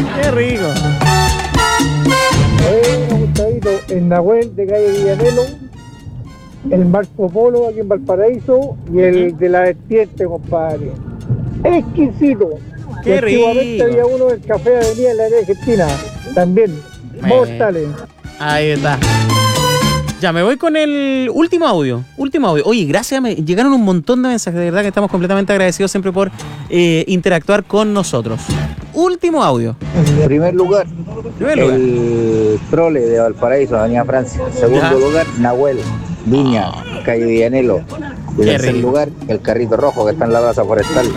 Qué rico. Gustavito, el Nahuel de calle Villanelo, el Marco Polo aquí en Valparaíso y el de la vertiente, compadre. Exquisito. Qué Antiguamente rico. había uno del Café de Avenida en la área argentina, también. Mortales. Ahí está. Ya, me voy con el último audio. Oye, gracias, me llegaron un montón de mensajes. De verdad que estamos completamente agradecidos siempre por interactuar con nosotros. Último audio. En primer lugar, el Prole de Valparaíso, Avenida Francia. Segundo lugar, Nahuel, Viña, calle Villanelo. Y en tercer lugar, el Carrito Rojo que está en la plaza forestal.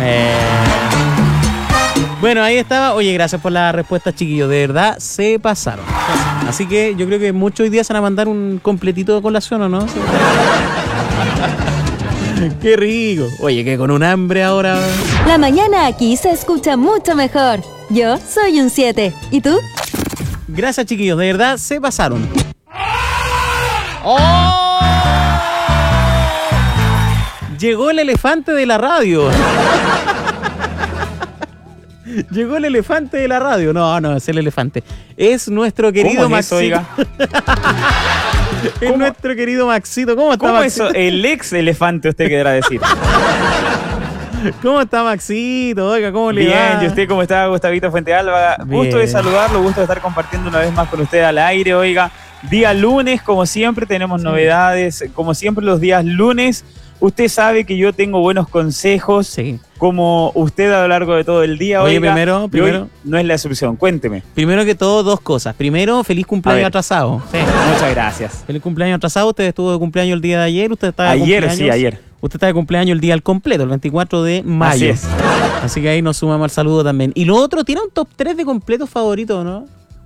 Bueno, ahí estaba. Oye, gracias por la respuesta, chiquillos. De verdad, se pasaron. Así que yo creo que muchos hoy día se van a mandar un completito de colación, ¿o no? Sí. Qué rico. Oye, que con un hambre ahora. La mañana aquí se escucha mucho mejor. Yo soy un 7. ¿Y tú? Gracias, chiquillos. De verdad, se pasaron. ¡Oh! Llegó el elefante de la radio. Llegó el elefante de la radio. No, es el elefante. Es nuestro querido Maxito. Oiga? Es nuestro querido Maxito. ¿Cómo está, Maxito? Eso? El ex elefante, usted querrá decir. ¿Cómo está, Maxito? Oiga, ¿cómo le va? Bien, ¿y usted cómo está, Gustavito Fuentealba? Bien. Gusto de saludarlo, gusto de estar compartiendo una vez más con usted al aire, oiga. Día lunes, como siempre, tenemos novedades. Como siempre, los días lunes. Usted sabe que yo tengo buenos consejos, como usted a lo largo de todo el día. Oye, oiga, primero hoy no es la excepción. Cuénteme. Primero que todo, dos cosas. Primero, feliz cumpleaños atrasado. Sí. Muchas gracias. Feliz cumpleaños atrasado. Usted estuvo de cumpleaños el día de ayer. Usted está de Ayer, cumpleaños. sí, ayer. Usted está de cumpleaños el día al completo, el 24 de mayo. Así es. Así que ahí nos sumamos al saludo también. Y lo otro, ¿tiene un top 3 de completos favoritos, no?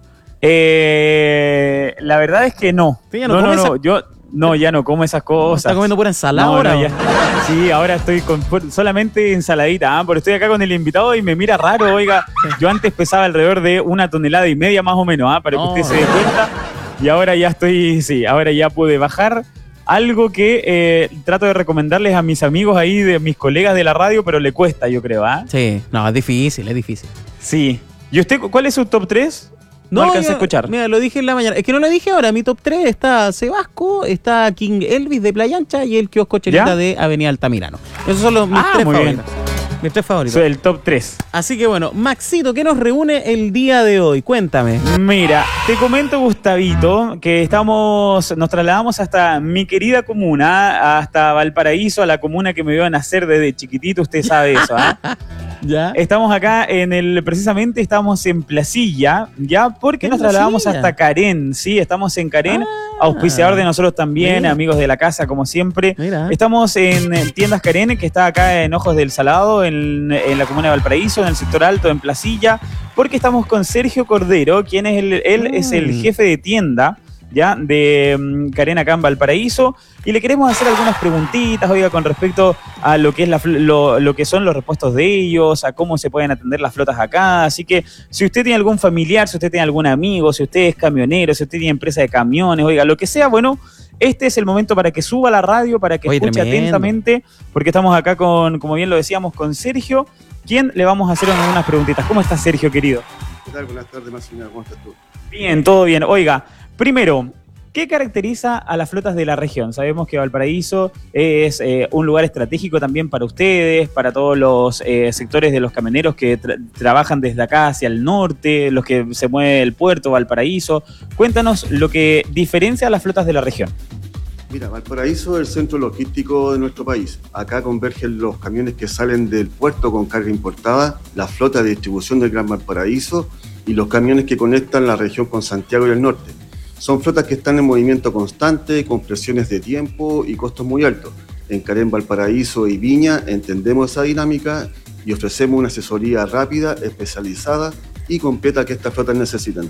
La verdad es que no. ¿Sí, ya no come esa- Yo ya no como esas cosas. ¿Está comiendo pura ensalada ahora? ya. Sí, ahora estoy con solamente ensaladita, pero estoy acá con el invitado y me mira raro, oiga. Yo antes pesaba alrededor de 1,5 toneladas más o menos, para que usted se dé cuenta. Y ahora ya ahora ya pude bajar. Algo que trato de recomendarles a mis amigos ahí, de mis colegas de la radio, pero le cuesta, yo creo, Sí, no, es difícil. Sí. ¿Y usted cuál es su top 3? No alcancé a escuchar. Mira, lo dije en la mañana. Es que no lo dije ahora. Mi top 3 está Sebasco, está King Elvis de Playa Ancha y el kiosco Chelita ¿Ya? de Avenida Altamirano. Esos son mis tres muy favoritos. bien. Mis tres favoritos. Soy el top 3. Así que bueno, Maxito, ¿qué nos reúne el día de hoy? Cuéntame. Mira, te comento, Gustavito, que nos trasladamos hasta mi querida comuna, hasta Valparaíso, a la comuna que me vio nacer desde chiquitito, usted sabe eso, ¿ah? ¿Ya? Estamos acá precisamente estamos en Placilla, ¿ya? Porque nos trasladamos hasta Carén, ¿sí? Estamos en Carén, auspiciador de nosotros también, Mira. amigos de la casa, como siempre. Mira. Estamos en Tiendas Carén, que está acá en Ojos del Salado, en la comuna de Valparaíso, en el sector alto, en Placilla, porque estamos con Sergio Cordero, quien es él es el jefe de tienda, ¿ya? De Carén acá en Valparaíso, y le queremos hacer algunas preguntitas, oiga, con respecto a lo que es lo que son los repuestos de ellos, a cómo se pueden atender las flotas acá. Así que si usted tiene algún familiar, si usted tiene algún amigo, si usted es camionero, si usted tiene empresa de camiones, oiga, lo que sea, bueno, este es el momento para que suba la radio, para que escuche atentamente, porque estamos acá como bien lo decíamos, con Sergio, quien le vamos a hacer unas preguntitas. ¿Cómo estás, Sergio, querido? ¿Qué tal? Buenas tardes, Máximo. ¿Cómo estás tú? Bien, todo bien. Oiga, primero, ¿qué caracteriza a las flotas de la región? Sabemos que Valparaíso es un lugar estratégico también para ustedes, para todos los sectores de los camioneros que trabajan desde acá hacia el norte, los que se mueve el puerto, Valparaíso. Cuéntanos lo que diferencia a las flotas de la región. Mira, Valparaíso es el centro logístico de nuestro país. Acá convergen los camiones que salen del puerto con carga importada, la flota de distribución del Gran Valparaíso y los camiones que conectan la región con Santiago y el norte. Son flotas que están en movimiento constante, con presiones de tiempo y costos muy altos. En Carén, Valparaíso y Viña entendemos esa dinámica y ofrecemos una asesoría rápida, especializada y completa que estas flotas necesitan.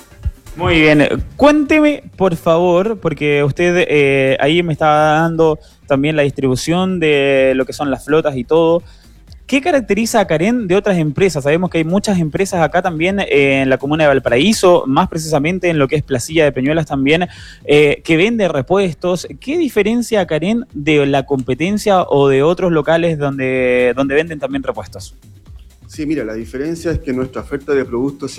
Muy bien, cuénteme por favor, porque usted ahí me estaba dando también la distribución de lo que son las flotas y todo. ¿Qué caracteriza a Carén de otras empresas? Sabemos que hay muchas empresas acá también en la comuna de Valparaíso, más precisamente en lo que es Placilla de Peñuelas también, que vende repuestos. ¿Qué diferencia a Carén de la competencia o de otros locales donde venden también repuestos? Sí, mira, la diferencia es que nuestra oferta de productos